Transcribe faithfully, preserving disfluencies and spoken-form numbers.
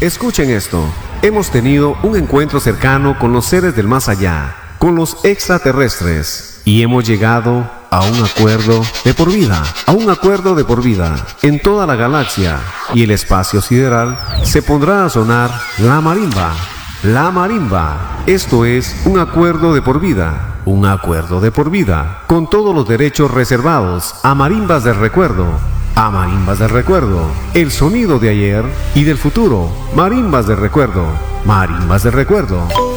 Escuchen esto. Hemos tenido un encuentro cercano con los seres del más allá, con los extraterrestres, y hemos llegado a un acuerdo de por vida, a un acuerdo de por vida en toda la galaxia, y el espacio sideral se pondrá a sonar la marimba. La marimba. Esto es un acuerdo de por vida, un acuerdo de por vida, con todos los derechos reservados a marimbas del recuerdo. A marimbas del recuerdo, el sonido de ayer y del futuro. Marimbas del recuerdo, marimbas del recuerdo.